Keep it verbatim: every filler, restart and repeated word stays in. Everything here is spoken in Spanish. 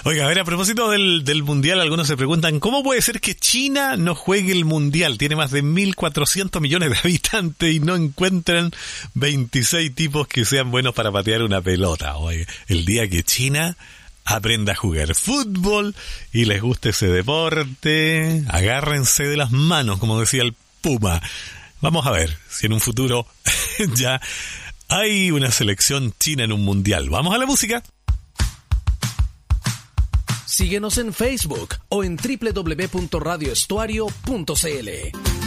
Oiga, a ver, a propósito del, del Mundial, algunos se preguntan, ¿cómo puede ser que China no juegue el Mundial? Tiene más de mil cuatrocientos millones de habitantes y no encuentran veintiséis tipos que sean buenos para patear una pelota. Oiga, el día que China aprenda a jugar fútbol y les guste ese deporte, agárrense de las manos, como decía el Puma. Vamos a ver si en un futuro ya hay una selección china en un Mundial. Vamos a la música. Síguenos en Facebook o en doble u doble u doble u punto radio estuario punto c l.